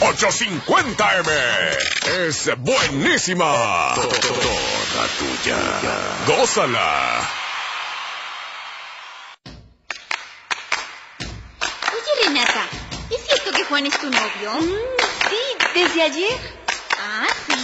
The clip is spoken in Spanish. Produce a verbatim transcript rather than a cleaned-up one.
ochocientos cincuenta eme. Es buenísima. Toda tuya. Gózala. Oye, Renata, ¿es cierto que Juan es tu novio? Mm, sí, desde ayer. Ah, sí.